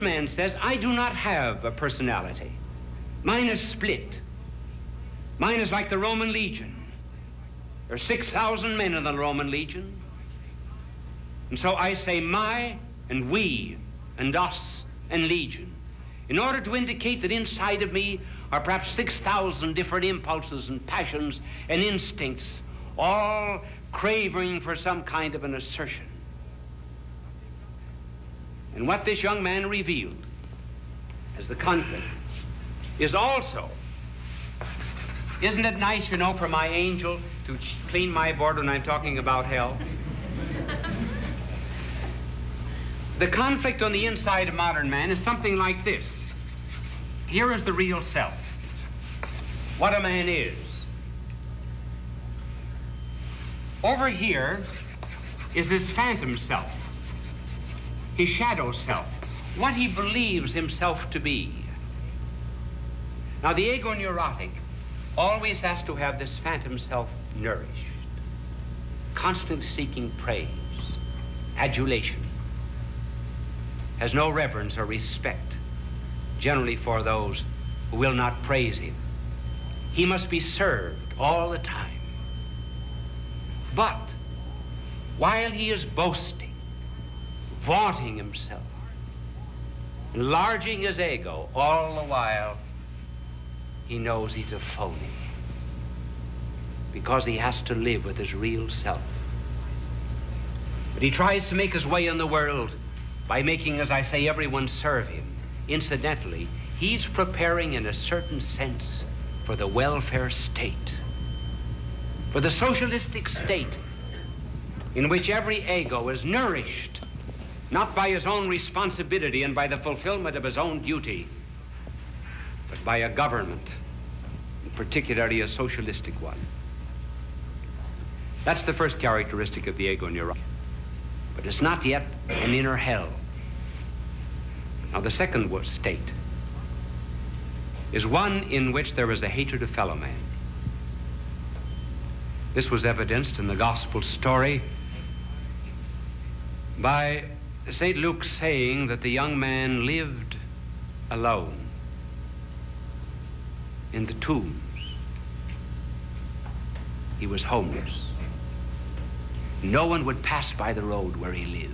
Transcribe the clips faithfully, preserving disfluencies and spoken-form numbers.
man says, I do not have a personality. Mine is split. Mine is like the Roman legion. There are six thousand men in the Roman legion. And so I say my and we and us and legion, in order to indicate that inside of me are perhaps six thousand different impulses and passions and instincts, all craving for some kind of an assertion. And what this young man revealed as the conflict is also, isn't it nice, you know, for my angel to clean my board when I'm talking about hell? The conflict on the inside of modern man is something like this. Here is the real self, what a man is. Over here is his phantom self, his shadow self, what he believes himself to be. Now, the ego neurotic always has to have this phantom self nourished, constantly seeking praise, adulation, has no reverence or respect, generally for those who will not praise him. He must be served all the time. But while he is boasting, vaunting himself, enlarging his ego, all the while he knows he's a phony, because he has to live with his real self. But he tries to make his way in the world by making, as I say, everyone serve him. Incidentally, he's preparing in a certain sense for the welfare state, for the socialistic state in which every ego is nourished, not by his own responsibility and by the fulfillment of his own duty, but by a government, particularly a socialistic one. That's the first characteristic of the ego neurotic. But it's not yet an inner hell. Now, the second state is one in which there is a hatred of fellow man. This was evidenced in the gospel story by Saint Luke saying that the young man lived alone in the tombs. He was homeless. No one would pass by the road where he lived.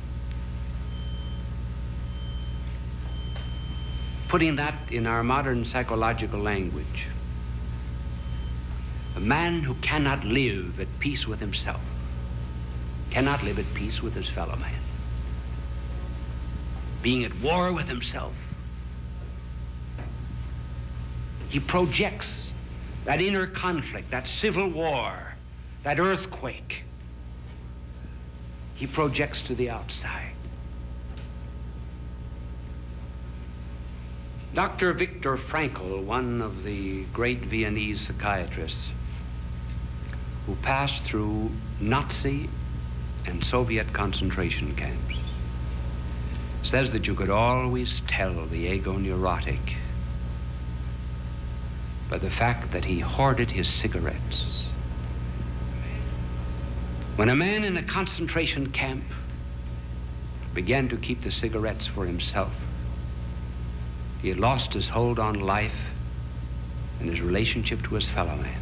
Putting that in our modern psychological language, a man who cannot live at peace with himself cannot live at peace with his fellow man. Being at war with himself, he projects that inner conflict, that civil war, that earthquake. He projects to the outside. Doctor Viktor Frankl, one of the great Viennese psychiatrists who passed through Nazi and Soviet concentration camps, says that you could always tell the ego neurotic by the fact that he hoarded his cigarettes. When a man in a concentration camp began to keep the cigarettes for himself, he had lost his hold on life and his relationship to his fellow man.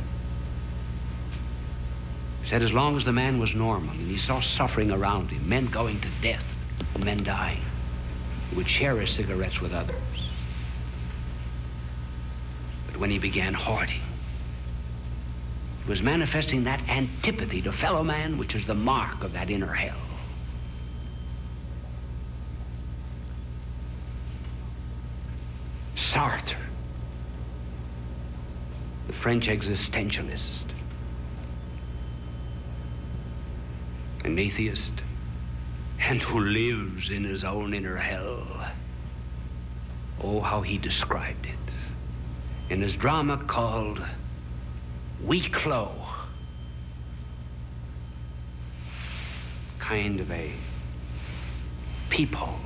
He said as long as the man was normal and he saw suffering around him, men going to death and men dying, he would share his cigarettes with others. But when he began hoarding, he was manifesting that antipathy to fellow man, which is the mark of that inner hell. Sartre, the French existentialist, an atheist, and who lives in his own inner hell. Oh, how he described it in his drama called Huis Clos. Kind of a peephole.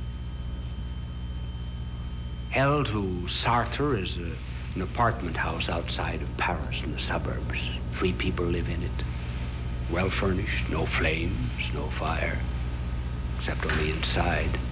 Hell to Sartre is a, an apartment house outside of Paris in the suburbs. Three people live in it. Well furnished, no flames, no fire, except on the inside.